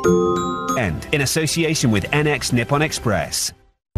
And in association with NX Nippon Express.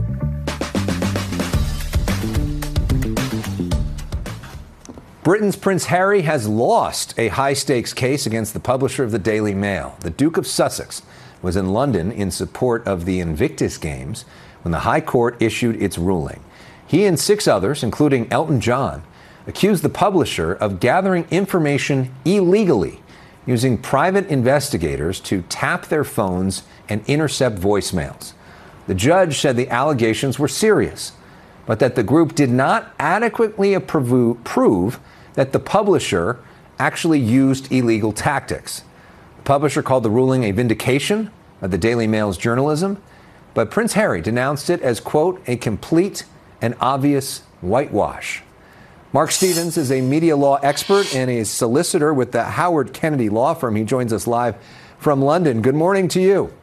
Britain's Prince Harry has lost a high-stakes case against the publisher of the Daily Mail. The Duke of Sussex was in London in support of the Invictus Games when the High Court issued its ruling. He and 6 others, including Elton John, accused the publisher of gathering information illegally, using private investigators to tap their phones and intercept voicemails. The judge said the allegations were serious, but that the group did not adequately prove that the publisher actually used illegal tactics. The publisher called the ruling a vindication of the Daily Mail's journalism, but Prince Harry denounced it as, quote, a complete and obvious whitewash. Mark Stevens is a media law expert and a solicitor with the Howard Kennedy Law Firm. He joins us live from London. Good morning to you.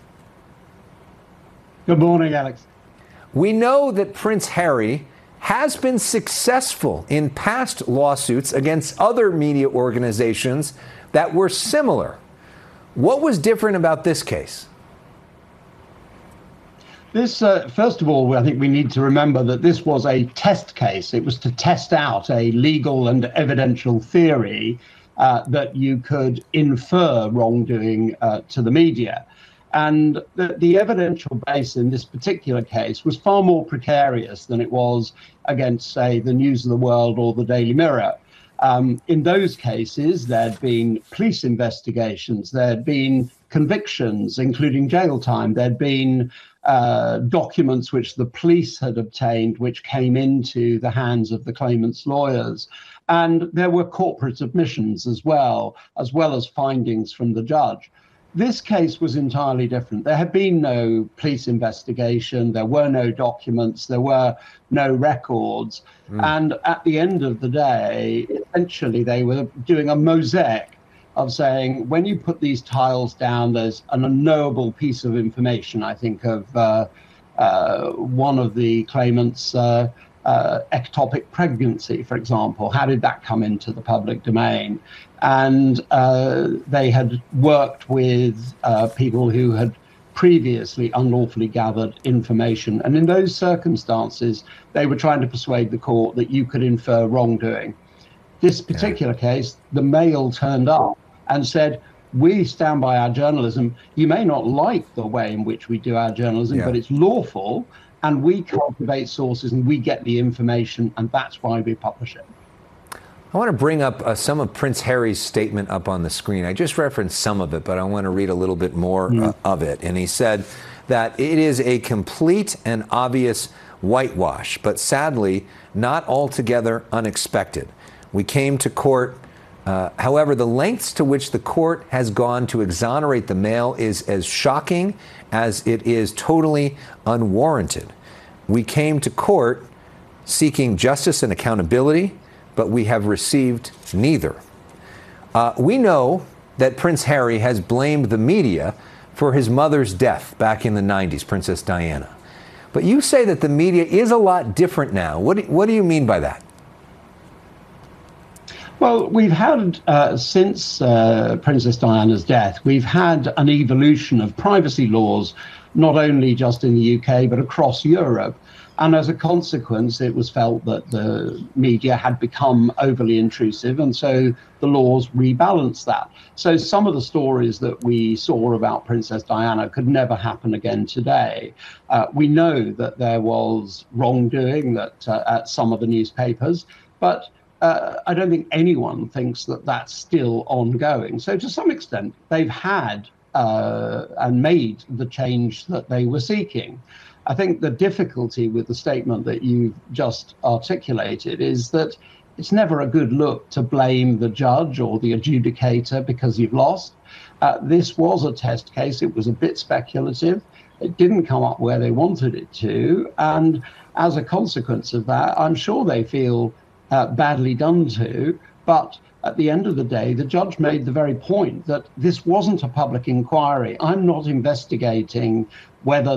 Good morning, Alex. We know that Prince Harry has been successful in past lawsuits against other media organizations that were similar. What was different about this case? This, first of all, I think we need to remember that this was a test case. It was to test out a legal and evidential theory that you could infer wrongdoing to the media. And the evidential base in this particular case was far more precarious than it was against, say, the News of the World or the Daily Mirror. In those cases, there'd been police investigations, there'd been convictions, including jail time, there'd been documents which the police had obtained, which came into the hands of the claimant's lawyers. And there were corporate admissions as well as findings from the judge. This case was entirely different. There had been no police investigation, there were no documents, there were no records. And at the end of the day, essentially they were doing a mosaic of saying, when you put these tiles down, there's an unknowable piece of information. I think of one of the claimants' ectopic pregnancy, for example. How did that come into the public domain? And they had worked with people who had previously unlawfully gathered information. And in those circumstances, they were trying to persuade the court that you could infer wrongdoing. This particular case, the Mail turned up and said, we stand by our journalism. You may not like the way in which we do our journalism, but it's lawful. And we cultivate sources and we get the information, and that's why we publish it. I want to bring up some of Prince Harry's statement up on the screen. I just referenced some of it, but I want to read a little bit more of it. And he said that it is a complete and obvious whitewash, but sadly, not altogether unexpected. We came to court. However, the lengths to which the court has gone to exonerate the Mail is as shocking as it is totally unwarranted. We came to court seeking justice and accountability, but we have received neither. We know that Prince Harry has blamed the media for his mother's death back in the 90s, Princess Diana. But you say that the media is a lot different now. What do you mean by that? Well, we've had, since Princess Diana's death, we've had an evolution of privacy laws, not only just in the UK, but across Europe. And as a consequence, it was felt that the media had become overly intrusive, and so the laws rebalanced that. So some of the stories that we saw about Princess Diana could never happen again today. We know that there was wrongdoing at some of the newspapers, but I don't think anyone thinks that that's still ongoing. So to some extent, they've had and made the change that they were seeking. I think the difficulty with the statement that you've just articulated is that it's never a good look to blame the judge or the adjudicator because you've lost. This was a test case. It was a bit speculative. It didn't come up where they wanted it to. And as a consequence of that, I'm sure they feel badly done to. But at the end of the day, the judge made the very point that this wasn't a public inquiry. I'm not investigating whether